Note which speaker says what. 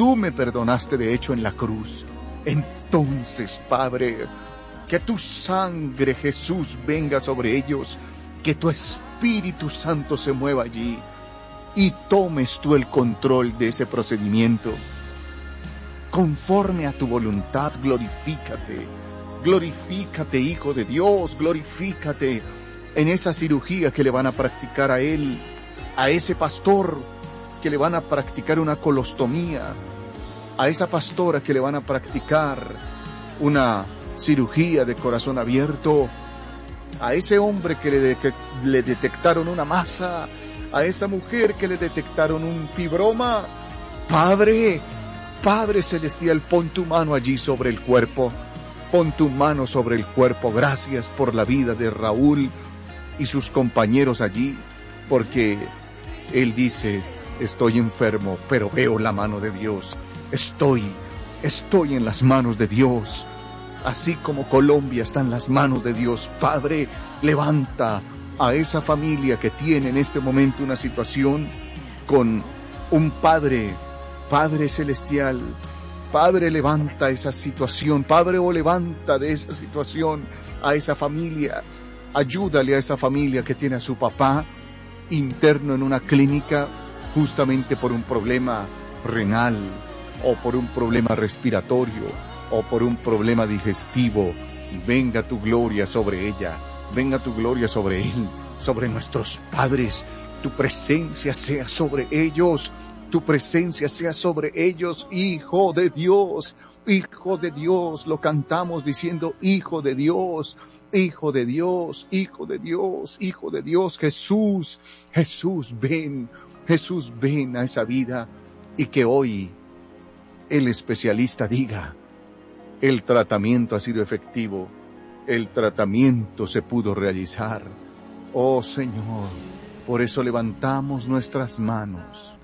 Speaker 1: tú me perdonaste de hecho en la cruz. Entonces, Padre, que tu sangre, Jesús, venga sobre ellos, que tu Espíritu Santo se mueva allí y tomes tú el control de ese procedimiento. Conforme a tu voluntad, glorifícate. Glorifícate, Hijo de Dios, glorifícate en esa cirugía que le van a practicar a él, a ese pastor que le van a practicar una colostomía, a esa pastora que le van a practicar una cirugía de corazón abierto, a ese hombre que le detectaron una masa, a esa mujer que le detectaron un fibroma. Padre Celestial, pon tu mano allí sobre el cuerpo, pon tu mano sobre el cuerpo. Gracias por la vida de Raúl y sus compañeros allí, porque él dice, estoy enfermo, pero veo la mano de Dios. Estoy en las manos de Dios. Así como Colombia está en las manos de Dios. Padre, levanta a esa familia que tiene en este momento una situación con un Padre Celestial. Padre, levanta esa situación. Padre, levanta de esa situación a esa familia. Ayúdale a esa familia que tiene a su papá interno en una clínica justamente por un problema renal o por un problema respiratorio o por un problema digestivo. Venga tu gloria sobre ella, venga tu gloria sobre él, sobre nuestros padres. Tu presencia sea sobre ellos, tu presencia sea sobre ellos, Hijo de Dios. Hijo de Dios, lo cantamos diciendo, Hijo de Dios, Hijo de Dios, Hijo de Dios, Hijo de Dios. Jesús, ven a esa vida, y que hoy el especialista diga, el tratamiento ha sido efectivo, el tratamiento se pudo realizar. Oh Señor, por eso levantamos nuestras manos